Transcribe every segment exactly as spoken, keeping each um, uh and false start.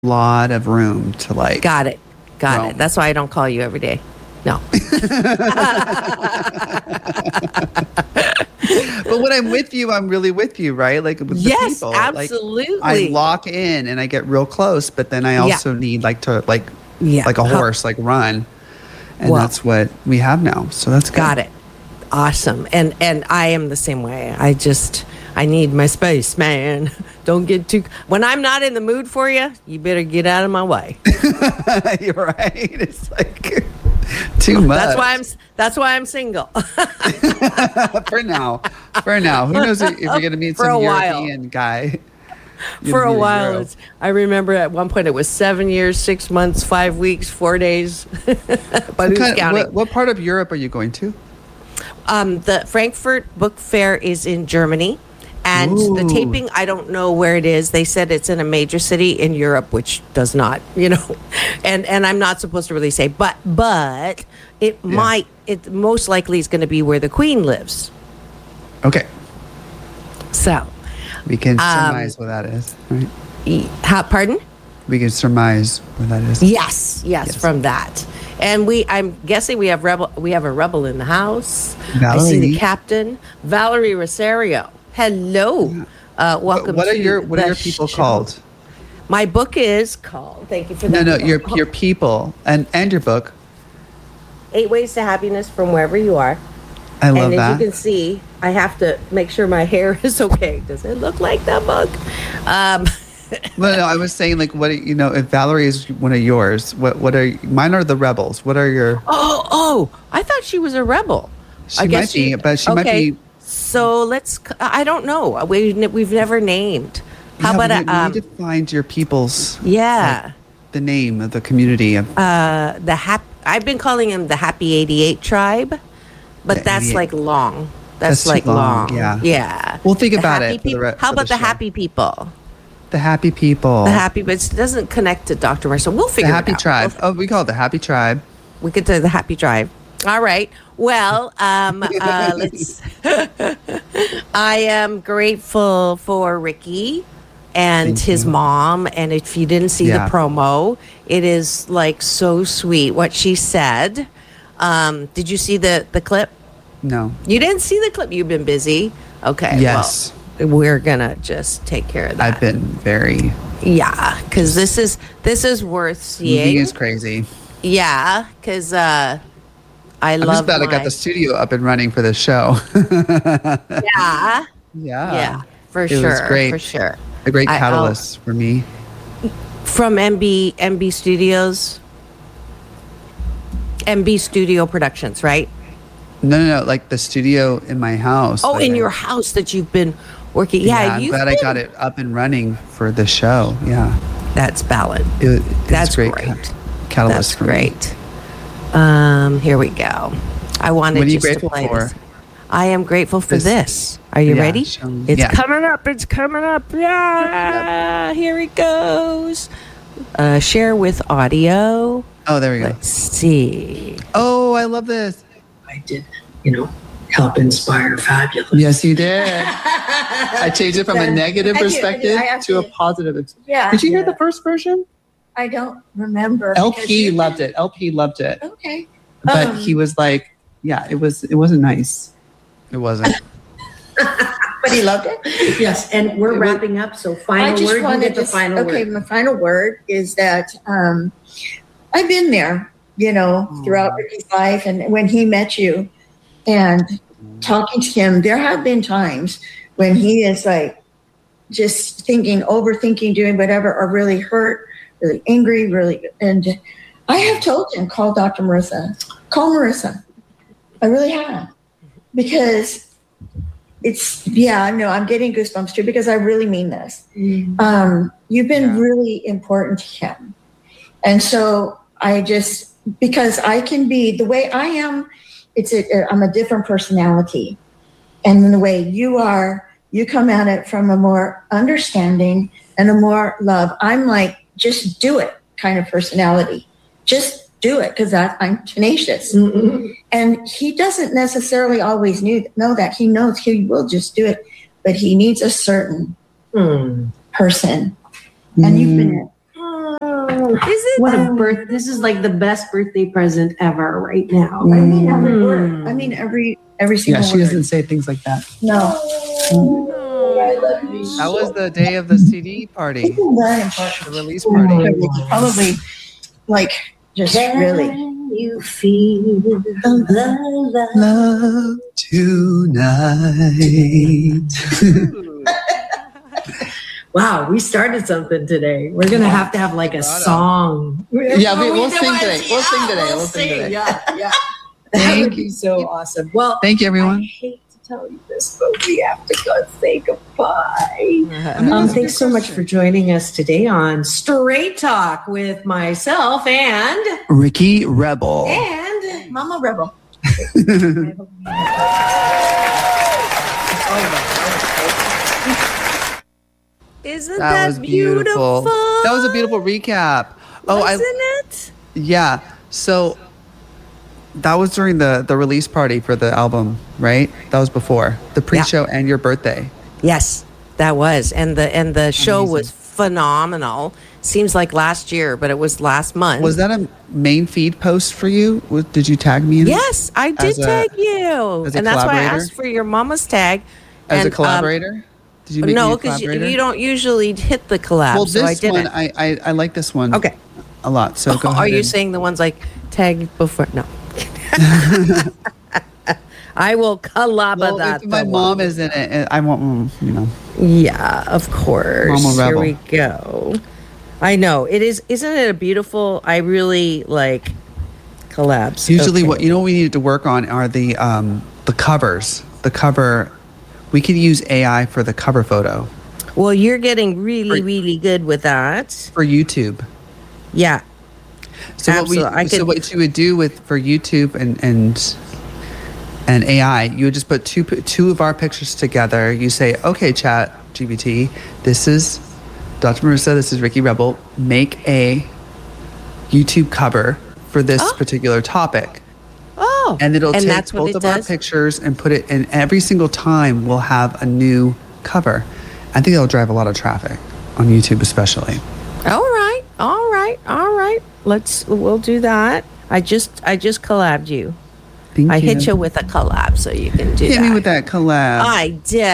lot of room to like. Got it. Got roam. it. That's why I don't call you every day. No. But when I'm with you, I'm really with you, right? Like with yes, the people. absolutely. Like, I lock in and I get real close, but then I also yeah. need like to like yeah. like a horse, like run. And well, that's what we have now. So that's good. Got it. Awesome. And and I am the same way. I just I need my space, man. Don't get too when I'm not in the mood for you, you better get out of my way. You're right. It's like too much. That's why I'm that's why I'm single. For now. For now. Who knows if you're going to meet for some while. European guy. For a while. It's, I remember at one point it was seven years, six months, five weeks, four days. But who's kind, counting? What, what part of Europe are you going to? Um, the Frankfurt Book Fair is in Germany. And Ooh. The taping, I don't know where it is. They said it's in a major city in Europe, which does not, you know. And and I'm not supposed to really say, but but it yeah. might, it most likely is going to be where the Queen lives. Okay. So. We can surmise um, where that is, right? How, pardon? We can surmise where that is. Yes, yes, yes, from that. And we, I'm guessing we have rebel. We have a rebel in the house. Valerie. I see the captain, Valerie Rosario. Hello, uh, welcome. What are to your What are your people show. called? My book is called. Thank you for that. No, no, your your people and and your book. Eight Ways to Happiness from Wherever You Are. I love and that. And as you can see, I have to make sure my hair is okay. Does it look like that book? Um, well, no, I was saying like, what you know, if Valerie is one of yours, what what are mine are the rebels? What are your? Oh, oh, I thought she was a rebel. She I might guess be, she, but she okay. might be. So let's. I don't know. We we've never named. How yeah, about we, um, we need to find your people's? Yeah. Like, the name of the community of. Uh, the hap. I've been calling him the Happy eighty-eight Tribe, but the that's like long. That's, that's like long. long. Yeah. Yeah. Well, think the about it. Peop- re- How about the, the happy people? The happy people. The happy, but it doesn't connect to Doctor Marcel. We'll figure the happy it out. tribe. We'll oh, we call it the happy tribe. We could do the happy tribe. All right. Well, um, uh, let's. I am grateful for Ricky and Thank his you. mom. And if you didn't see yeah. the promo, it is like so sweet what she said. Um, did you see the, the clip? No. You didn't see the clip? You've been busy? Okay. Yes. Well, we're going to just take care of that. I've been very. Yeah, because this is this is worth seeing. Moving is crazy. Yeah, because uh, I I'm love just glad my... I got the studio up and running for this show. yeah. Yeah. Yeah, for it sure. was great. For sure. A great I, catalyst oh, for me. From M B M B Studios. M B Studio Productions, right? No, no, no. Like the studio in my house. Oh, like in I, your house that you've been working. Yeah, yeah I'm glad been... I got it up and running for the show. Yeah. That's valid. It, That's great. great. Cat- catalyst That's for great. Me. Um, here we go. I wanted what are you just grateful to play for? this. I am grateful for this. this. Are you yeah, ready? show, it's yeah. coming up. It's coming up. Yeah. Here it goes. Uh, share with audio. Oh, there we go. Let's see. Oh, I love this. I did, you know, help inspire fabulous. Yes, you did. I changed it from a negative I do, perspective I do. I to a positive. Yeah. Did you hear yeah. the first version? I don't remember. L P loved it. L P loved it. Okay. But um, he was like, yeah, it was. It wasn't nice. It wasn't. But he loved it. Yes, and we're it wrapping up. So final I just word. wanted You get the to. final okay, word. my final word is that um, I've been there. You know, throughout Ricky's life, and when he met you, and talking to him, there have been times when he is like just thinking, overthinking, doing whatever, or really hurt, really angry, really. And I have told him, call Doctor Marissa, call Marissa. I really have, because it's, yeah, no, I'm getting goosebumps too, because I really mean this. Mm-hmm. Um, you've been yeah. really important to him. And so I just, because I can be the way I am, it's a, I'm a different personality. And in the way you are, you come at it from a more understanding and a more love. I'm like, just do it kind of personality. Just do it, because I'm tenacious. Mm-hmm. And he doesn't necessarily always knew, know that. He knows he will just do it, but he needs a certain mm. person. And mm. you've been it what a birth! This is like the best birthday present ever right now. I mean every word. I mean every every single Yeah, she word. doesn't say things like that. No. I love you. That was the day of the C D party, This is very important. the release party. Probably like just really. You feel the love. Love tonight. Wow, we started something today. We're gonna have to have like a song. Yeah, we- Oh, we'll did sing one. today. We'll sing today. we'll We'll sing sing. today. Yeah, yeah. That Thank would be so awesome. Well, Thank you, everyone. I hate to tell you this, but we have to go say goodbye. Um, thanks so much for joining us today on Straight Talk with myself and Ricky Rebel. and Mama Rebel. Isn't That that, was beautiful. beautiful? That was a beautiful recap. Oh, Wasn't I it? yeah. So that was during the the release party for the album, right? That was before the pre-show and your birthday. Yes, that was, and the and the show Amazing. was phenomenal. Seems like last year, but it was last month. Was that a main feed post for you? Was- Did you tag me in it? Yes, I did As a- tag you, as a and that's why I collaborator? asked for your mama's tag. As and, a collaborator? Did you Um, make me no, a because you, collaborator? you don't usually hit the collab, Well, so I this didn't. one, I, I I like this one. Okay. A lot. So go ahead. Are you and- saying the ones like tagged before? No. I will collab Well, that. if my the mom one. is in it, I want, mm, you know. Yeah, of course. Mama Here Rebel. we go. I know it is. Isn't it a beautiful? I really like collabs. Usually, Okay. what you know, what we needed to work on are the um the covers. The cover, we could use A I for the cover photo Well, you're getting really, For- really good with that. for YouTube. Yeah. So what we Absolutely. I so could- what you would do with for YouTube and and and A I, you would just put two two of our pictures together. You say, okay, Chat G P T, this is Doctor Marissa, this is Ricky Rebel. Make a YouTube cover for this Oh. particular topic. Oh. And it'll and take that's what both it of our does? pictures and put it in. Every single time we'll have a new cover. I think it'll drive a lot of traffic on YouTube, especially. All right. All right. All right. Let's. We'll do that. I just. I just collabed you. Thank I you. hit you with a collab, so you can do Hit that. me with that collab. I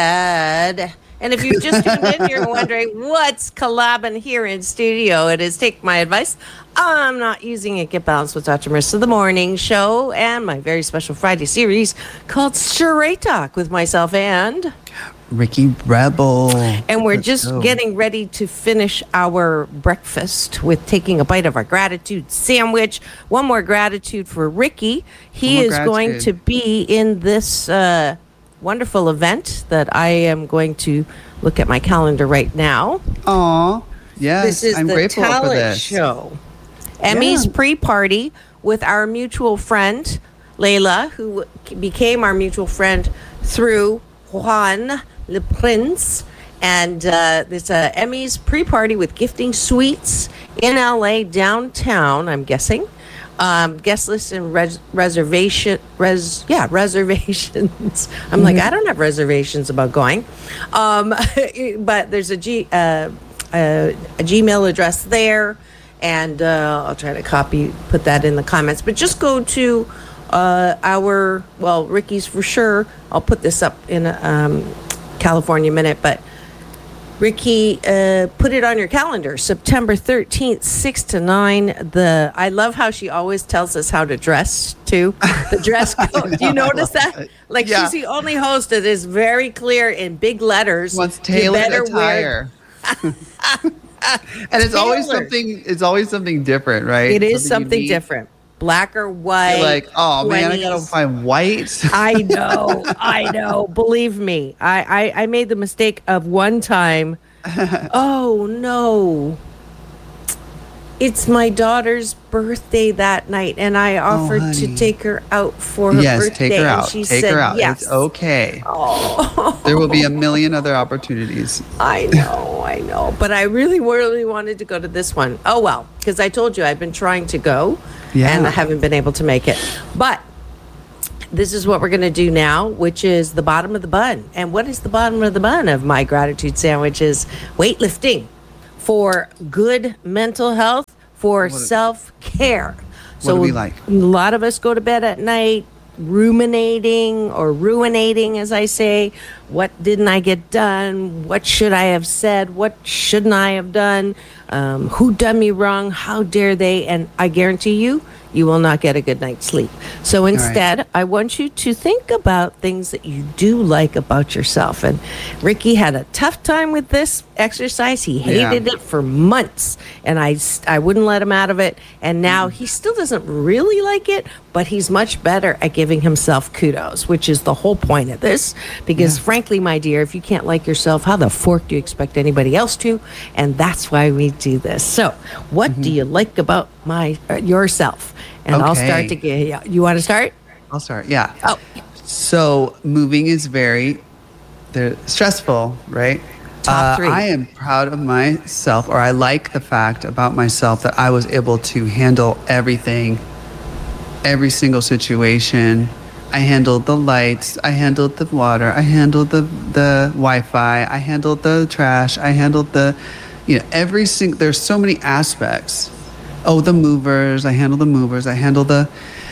did. And if you've just tuned in, you're wondering what's collabing here in studio. It is Take My Advice. I'm not using it. Get Balanced with Doctor Marissa, the morning show, and my very special Friday series called Straight Talk with myself and. Ricky Rebel. And we're Let's just go. getting ready to finish our breakfast with taking a bite of our gratitude sandwich. One more gratitude for Ricky. He One is more going gratitude. to be in this uh, wonderful event that I am going to look at my calendar right now. Aw. Yes, This is I'm the grateful for talent this. show. Emmy's Yeah. pre-party with our mutual friend, Layla, who became our mutual friend through Juan Le Prince. And uh, it's a Emmy's pre-party with gifting suites in L A downtown, I'm guessing. Um, guest list and res- reservation, res, yeah, reservations. I'm like, I don't have reservations about going. Um, but there's a G, uh, a, a Gmail address there. And uh, I'll try to copy, put that in the comments. But just go to uh, our, well, Ricky's for sure. I'll put this up in a um, California Minute. But Ricky, uh, put it on your calendar. September thirteenth, six to nine. The I love how she always tells us how to dress, too. The dress code. Do you notice that? Like, Yeah. she's the only host that is very clear in big letters. Wants You tailored better wear- attire. And it's always Tailored. something. It's always something different, right? It is something unique. different. Black or white. You're like, oh man, I gotta twenties. find white. I know, I know. Believe me, I, I, I made the mistake of one time. Oh no. It's my daughter's birthday that night, and I offered to Oh, honey. take her out for her Yes, birthday. take her and out. she Take said her out. yes. It's okay. Oh. There will be a million other opportunities. I know, I know. But I really, really wanted to go to this one. Oh, well, because I told you I've been trying to go Yeah. and I haven't been able to make it. But this is what we're going to do now, which is the bottom of the bun. And what is the bottom of the bun of my gratitude sandwich is weightlifting for good mental health, for What- self-care. What do we like? A lot of us go to bed at night ruminating or ruinating, as I say. What didn't I get done? What should I have said? What shouldn't I have done? Um, who done me wrong? How dare they? And I guarantee you, you will not get a good night's sleep. So instead, I want you to think about things that you do like about yourself. And Ricky had a tough time with this exercise. He hated Yeah. it for months, and I, s- I wouldn't let him out of it. And now he still doesn't really like it, but he's much better at giving himself kudos, which is the whole point of this. Because frankly, my dear, if you can't like yourself, how the fork do you expect anybody else to? And that's why we do this. So what do you like about my uh, yourself? And I'll Okay. start to get, you want to start? I'll start. Yeah. Oh, So moving is very they're stressful, right? Top three. I am proud of myself, or I like the fact about myself that I was able to handle everything, every single situation. I handled the lights, I handled the water, I handled the the Wi-Fi, I handled the trash, I handled the, you know, every single. There's so many aspects. Oh, the movers, I handle the movers, I handle the.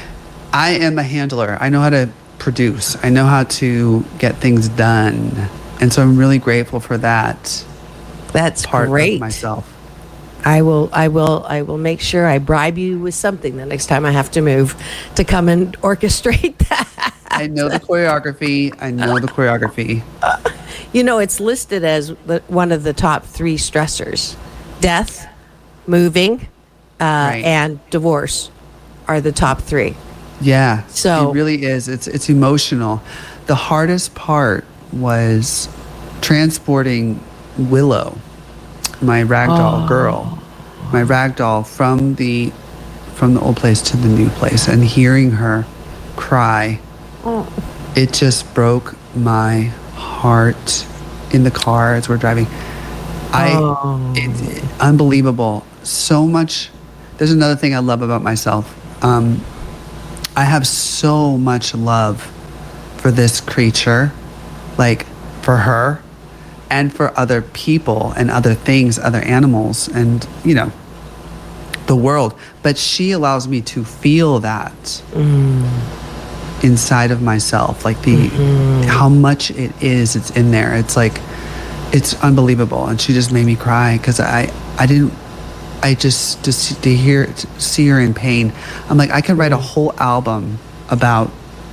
I am a handler. I know how to produce. I know how to get things done. And so I'm really grateful for that that's part great. of myself. I will, I will, I will make sure I bribe you with something the next time I have to move to come and orchestrate that. I know the choreography. I know the choreography. You know, it's listed as the, one of the top three stressors: death, moving, uh, Right. and divorce are the top three. Yeah. So- it really is. It's it's emotional. The hardest part was transporting Willow, my ragdoll girl, my ragdoll from the from the old place to the new place, and hearing her cry. It just broke my heart in the car as we're driving. I it, it- unbelievable. So much. There's another thing I love about myself. Um, I have so much love for this creature, like for her, and for other people and other things, other animals, and you know, the world. But she allows me to feel that inside of myself, like the how much it is. It's in there. It's like it's unbelievable, and she just made me cry because I I didn't. I just to see, to hear to see her in pain. I'm like, I could write a whole album about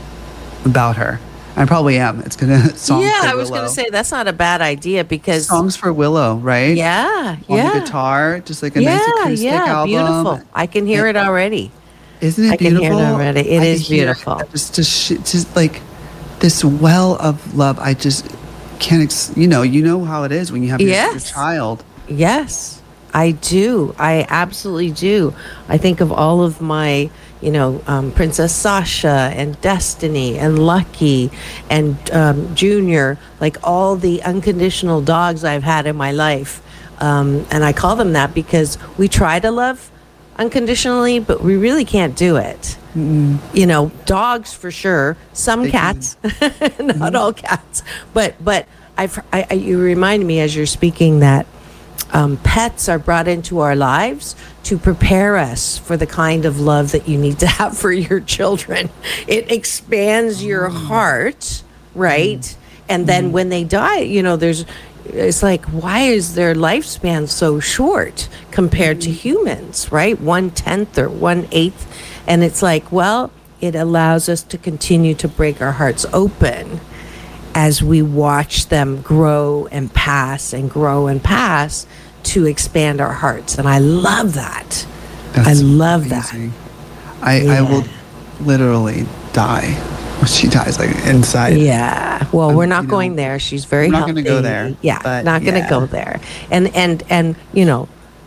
about her. I probably am. It's gonna songs Yeah, for I was going Willow. to say that's not a bad idea because songs for Willow, right? yeah, On yeah, the guitar, just like a yeah, nice acoustic yeah, album. beautiful. I can hear it already. Isn't it I can hear it beautiful? already. It I is can hear beautiful. it. Just, just, just like this well of love. I just can't. Ex- you know, you know how it is when you have your, your Yes. child. Yes, I do. I absolutely do. I think of all of my, you know, um, Princess Sasha and Destiny and Lucky and um, Junior, like all the unconditional dogs I've had in my life. Um, and I call them that because we try to love unconditionally, but we really can't do it. You know, dogs for sure. Some They can- cats, not all cats, but but I've I, I, you remind me as you're speaking that um, pets are brought into our lives to prepare us for the kind of love that you need to have for your children. It expands your heart, right? And then when they die, you know, there's it's like, why is their lifespan so short compared to humans, right? One tenth or one eighth. And it's like, well, it allows us to continue to break our hearts open as we watch them grow and pass and grow and pass to expand our hearts. And I love that. I That's love that. amazing. I, I Yeah. will literally die when she dies, like inside. Yeah. Well, Um, we're not you going know, there. She's very I'm not healthy. gonna go there, Yeah, but not going to yeah. go there. And and and you know,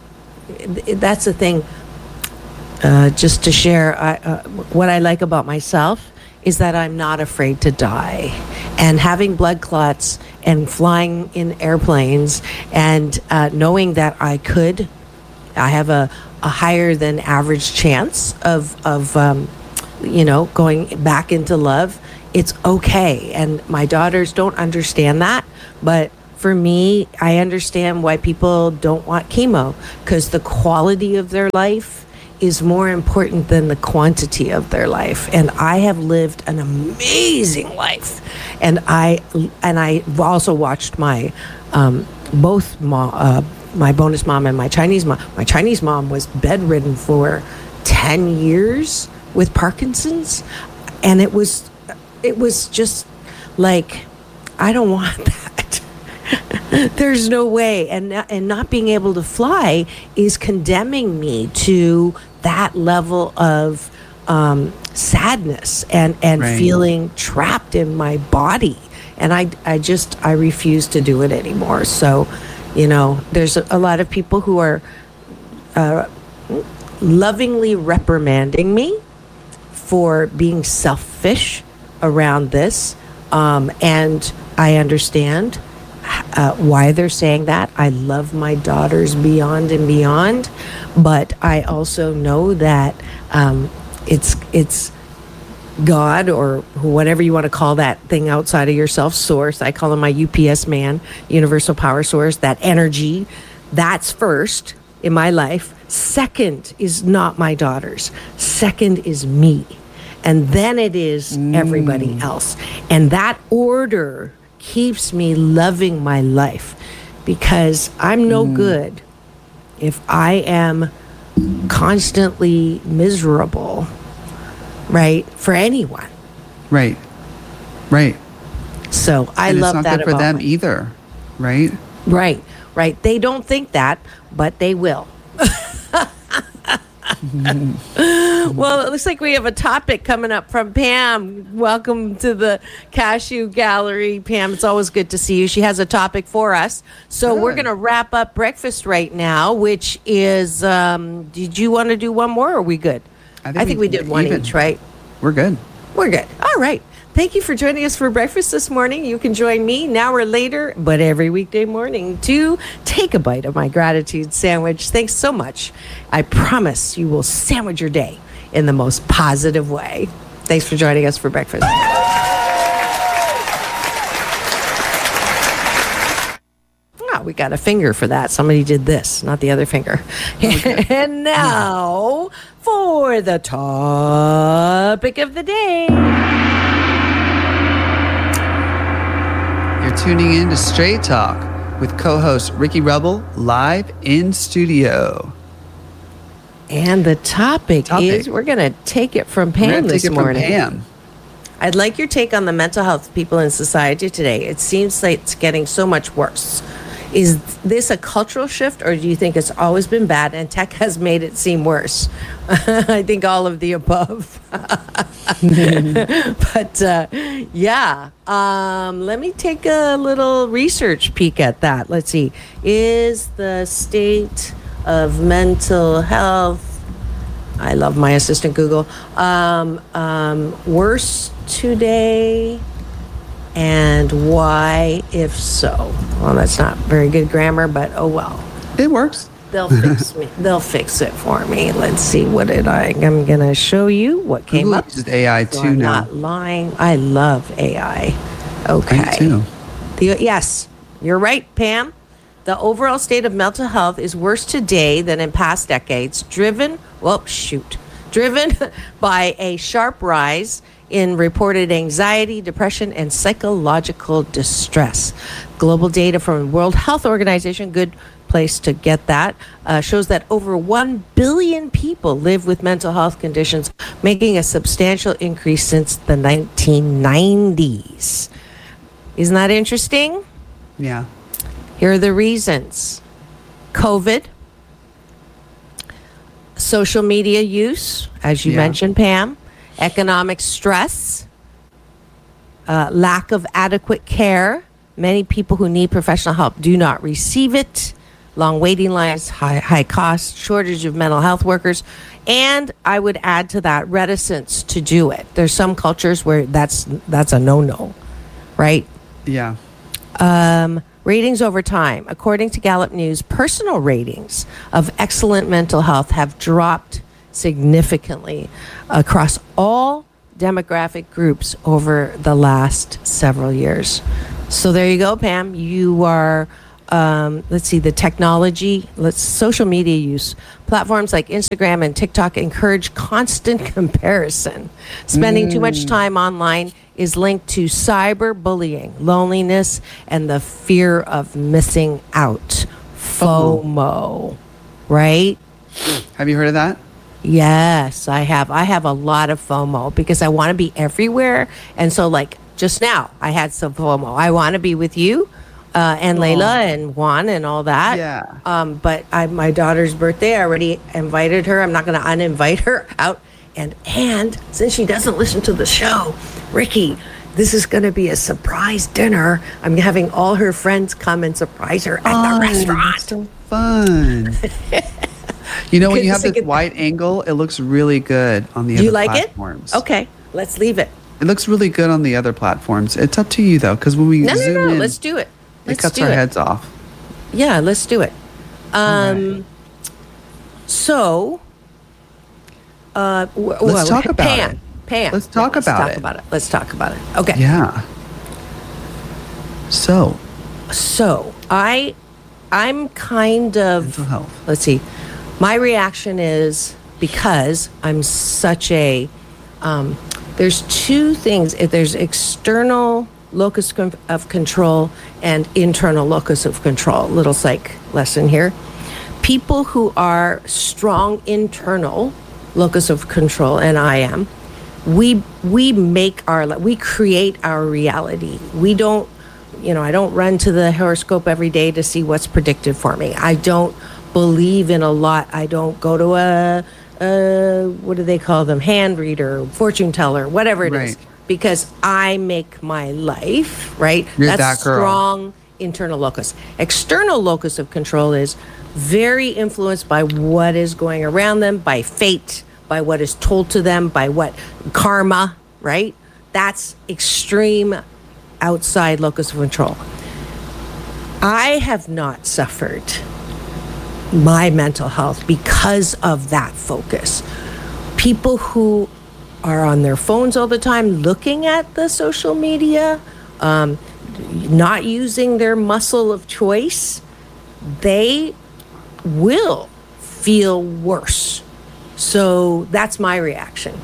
th- that's the thing. Uh, just to share, I, uh, what I like about myself is that I'm not afraid to die. And having blood clots and flying in airplanes and uh, knowing that I could, I have a, a higher than average chance of, of um, you know, going back into love. It's okay. And my daughters don't understand that. But for me, I understand why people don't want chemo, because the quality of their life is more important than the quantity of their life. And I have lived an amazing life. And I and I've also watched my um, both mom, uh, my bonus mom and my Chinese mom. My Chinese mom was bedridden for ten years with Parkinson's, and it was it was just like, I don't want that. There's no way. And and not being able to fly is condemning me to that level of um, sadness and, and right. feeling trapped in my body. And I, I just, I refuse to do it anymore. So, you know, there's a, a lot of people who are uh, lovingly reprimanding me for being selfish around this. Um, and I understand Uh, why they're saying that. I love my daughters beyond and beyond, but I also know that um, it's it's God, or whatever you want to call that thing outside of yourself, source. I call him my U P S man, universal power source, that energy. That's first in my life. Second is not my daughters. Second is me. And then it is mm. everybody else. And that order keeps me loving my life, because I'm no mm. good if I am constantly miserable, right, for anyone. Right, right. So I and love it's not that good for about them my- either, right? Right, right. They don't think that, but they will. Well, it looks like we have a topic coming up from Pam. Welcome to the Cashew Gallery, Pam. It's always good to see you. She has a topic for us. So good. We're going to wrap up breakfast right now, which is, um, did you want to do one more, or are we good? I think, I think we, we did one even. each, right? We're good. We're good. All right. Thank you for joining us for breakfast this morning. You can join me now or later, but every weekday morning, to take a bite of my gratitude sandwich. Thanks so much. I promise you will sandwich your day in the most positive way. Thanks for joining us for breakfast. Oh, we got a finger for that. Somebody did this, not the other finger. Okay. And now for the topic of the day. You're tuning in to Straight Talk with co-host Ricky Rebel, live in studio. And the topic, topic. is, we're going to take it from Pam we're this take it morning. From Pam. I'd like your take on the mental health of people in society today. It seems like it's getting so much worse. Is this a cultural shift, or do you think it's always been bad and tech has made it seem worse? I think all of the above. But uh, yeah, um, let me take a little research peek at that. Let's see. Is the state of mental health, I love my assistant Google, um, um, worse today? And why, if so? Well, that's not very good grammar, but oh well. It works. They'll fix me. They'll fix it for me. Let's see. What did I? I'm gonna show you what came Google up. uses A I so too I'm now. Not lying. I love A I. Okay. Me too. The, yes, you're right, Pam. The overall state of mental health is worse today than in past decades, driven. Well, shoot, driven by a sharp rise in reported anxiety, depression, and psychological distress. Global data from World Health Organization, good place to get that, uh, shows that over one billion people live with mental health conditions, making a substantial increase since the nineteen nineties. Isn't that interesting? Yeah. Here are the reasons. COVID, social media use, as you Yeah. mentioned, Pam, economic stress, uh, lack of adequate care. Many people who need professional help do not receive it. Long waiting lines, high, high costs, shortage of mental health workers. And I would add to that reticence to do it. There's some cultures where that's that's a no-no, right? Yeah. Um, ratings over time. According to Gallup News, personal ratings of excellent mental health have dropped significantly across all demographic groups over the last several years. So there you go, Pam. You are, um, let's see, the technology, let's social media use. Platforms like Instagram and TikTok encourage constant comparison. Spending mm. too much time online is linked to cyberbullying, loneliness, and the fear of missing out. FOMO, right? Have you heard of that? Yes, I have. I have a lot of FOMO because I want to be everywhere. And so, like, just now, I had some FOMO. I want to be with you uh, and Layla and Juan and all that. Yeah. Um, but I, my daughter's birthday, I already invited her. I'm not going to uninvite her out. And, and since she doesn't listen to the show, Ricky, this is going to be a surprise dinner. I'm having all her friends come and surprise her at oh, the restaurant. That's so fun. You know, when you have this get... wide angle, it looks really good on the Do other you like platforms. it? Okay, let's leave it. It looks really good on the other platforms. It's up to you, though, because when we no, zoom no, no, in, let's do it. Let's it cuts do our it. heads off. Yeah, let's do it. Um, right. So, uh, w- let's w- talk about Pam, it. Pam. Let's talk yeah, let's about talk it. about it. Let's talk about it. Okay. Yeah. So. So I, I'm kind of. Mental health. Let's see. My reaction is because I'm such a. Um, there's two things. There's external locus of control and internal locus of control. Little psych lesson here. People who are strong internal locus of control, and I am, we we make our we create our reality. We don't, you know, I don't run to the horoscope every day to see what's predicted for me. I don't believe in a lot. I don't go to a, a what do they call them, hand reader, fortune teller, whatever it right. is, because I make my life, right? You're That's that girl. Strong internal locus. External locus of control is very influenced by what is going around them, by fate, by what is told to them, by what karma, right? That's extreme outside locus of control. I have not suffered my mental health because of that focus. People who are on their phones all the time, looking at the social media, um, not using their muscle of choice, they will feel worse. So that's my reaction.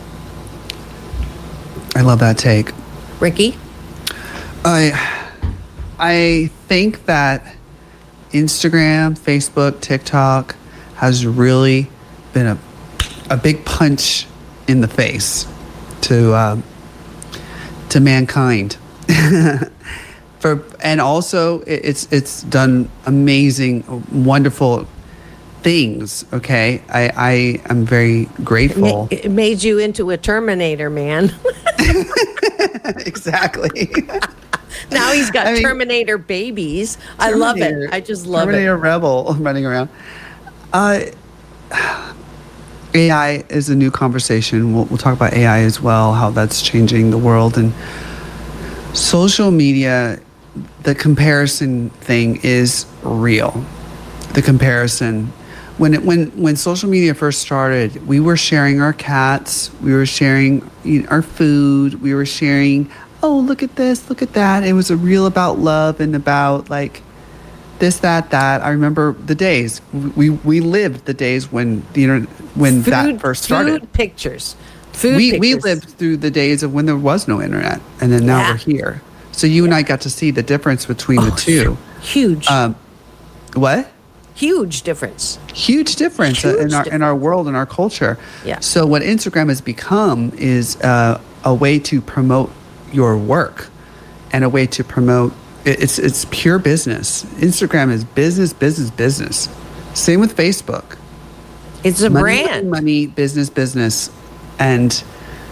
I love that take. Ricky? I I think that Instagram, Facebook, TikTok has really been a a big punch in the face to um, to mankind. For and also it, it's it's done amazing, wonderful things. Okay, I I am very grateful. It made you into a Terminator, man. Exactly. Now he's got I mean, Terminator babies. I love it. I just love Terminator it. Rebel running around. Uh, A I is a new conversation. We'll, we'll talk about A I as well, how that's changing the world. And social media, the comparison thing is real. The comparison. When it, when when social media first started, we were sharing our cats, we were sharing you know, our food, we were sharing, oh, look at this, look at that. It was a reel about love and about like this, that, that. I remember the days. We we lived the days when the internet when food, that first started. Food pictures. Food we pictures. we lived through the days of when there was no internet, and then now Yeah. we're here. So you and I got to see the difference between Oh, the two. Huge. Um, what? Huge difference. Huge difference Huge in our in our world and our culture. Yeah. So what Instagram has become is uh, a way to promote your work, and a way to promote. It's it's pure business. Instagram is business, business, business. Same with Facebook. It's a money, brand. Money, money, business, business, and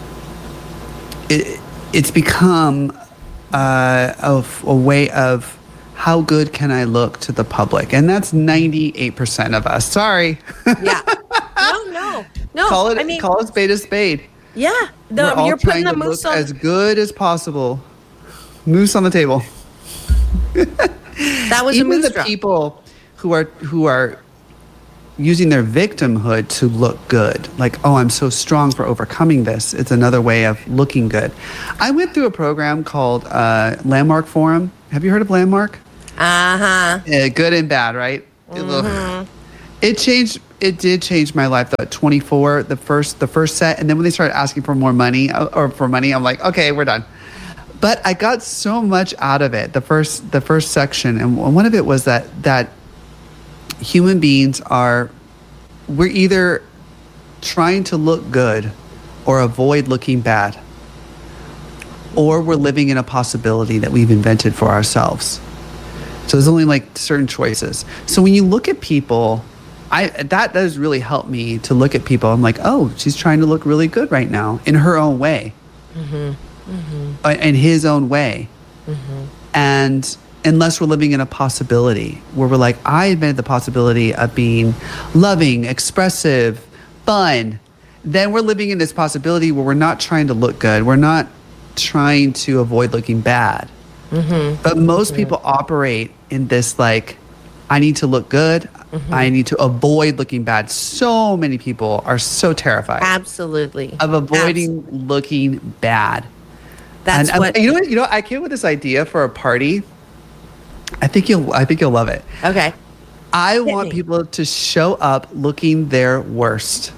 it it's become uh, of a way of how good can I look to the public, and that's ninety-eight percent of us. Sorry. Yeah. No, no, no. call it. I mean, call it spade a spade. yeah. We're The, all you're putting trying the to moose look on. as good as possible. Moose on the table. That was Even a moose the drop. people who are who are using their victimhood to look good. Like, oh, I'm so strong for overcoming this. It's another way of looking good. I went through a program called uh, Landmark Forum. Have you heard of Landmark? Uh-huh. Yeah, good and bad, right? Mm-hmm. It changed. It did change my life. Though, at twenty-four, the first, the first set, and then when they started asking for more money or for money, I'm like, okay, we're done. But I got so much out of it. The first, the first section, and one of it was that that human beings are, we're either trying to look good or avoid looking bad, or we're living in a possibility that we've invented for ourselves. So there's only like certain choices. So when you look at people, I that does really help me to look at people. I'm like, oh, she's trying to look really good right now in her own way, mm-hmm. Mm-hmm. in his own way. Mm-hmm. And unless we're living in a possibility where we're like, I invented the possibility of being loving, expressive, fun, then we're living in this possibility where we're not trying to look good. We're not trying to avoid looking bad. Mm-hmm. But most mm-hmm. people operate in this like, I need to look good. Mm-hmm. I need to avoid looking bad. So many people are so terrified. Absolutely. Of avoiding Absolutely. looking bad. That's and what you know what you know I came with this idea for a party. I think you'll I think you'll love it. Okay. I Hit want me. people to show up looking their worst.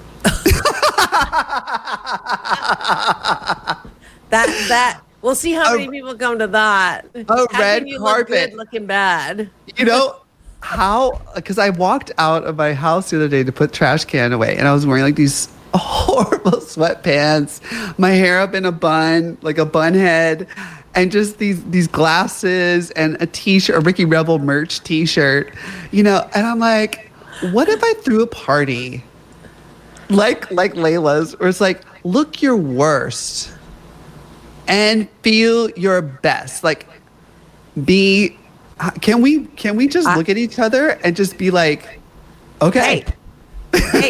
that that we'll see how many people come to that. A How red can you carpet. Look good looking bad. You know how? Because I walked out of my house the other day to put trash can away, and I was wearing like these horrible sweatpants, my hair up in a bun, like a bun head, and just these these glasses and a t-shirt, a Ricky Rebel merch t-shirt, you know. And I'm like, what if I threw a party like like Layla's, where it's like, look your worst and feel your best, like be. Can we can we just I, look at each other and just be like, okay. Hey. Hey.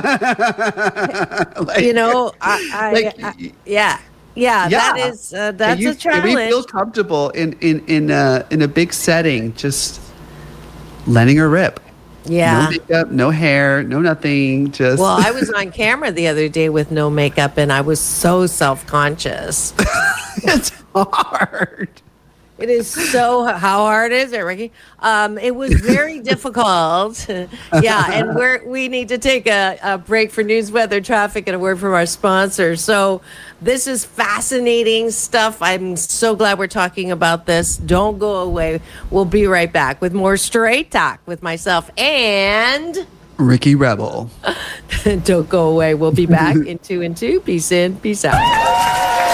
Like, you know, I, I, like, I yeah. yeah, yeah, that is uh, that's you, a challenge. Can we feel comfortable in in in a in a big setting, just letting her rip? Yeah, no makeup, no hair, no nothing. Just well, I was on camera the other day with no makeup, and I was so self-conscious. It's hard. It is so, how hard is it, Ricky? Um, it was very difficult. Yeah, and we're, we need to take a, a break for news, weather, traffic, and a word from our sponsor. So this is fascinating stuff. I'm so glad we're talking about this. Don't go away. We'll be right back with more Straight Talk with myself and Ricky Rebel. Don't go away. We'll be back in two and two. Peace in, peace out.